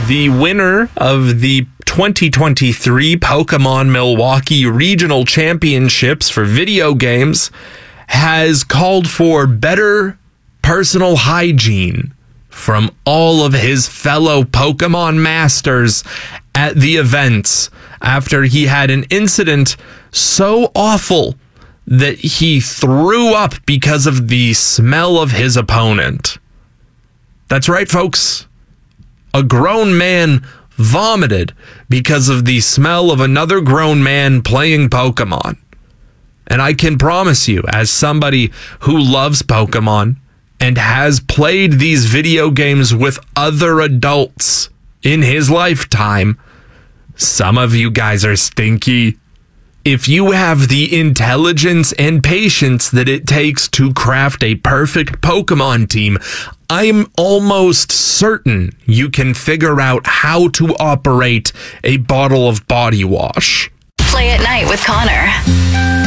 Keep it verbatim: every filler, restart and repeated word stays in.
The winner of the twenty twenty-three Pokemon Milwaukee Regional Championships for video games has called for better personal hygiene from all of his fellow Pokemon masters at the events after he had an incident so awful that he threw up because of the smell of his opponent. That's right, folks. A grown man vomited because of the smell of another grown man playing Pokemon. And I can promise you, as somebody who loves Pokemon and has played these video games with other adults in his lifetime, some of you guys are stinky. If you have the intelligence and patience that it takes to craft a perfect Pokemon team, I'm almost certain you can figure out how to operate a bottle of body wash. Play at Night with Connor.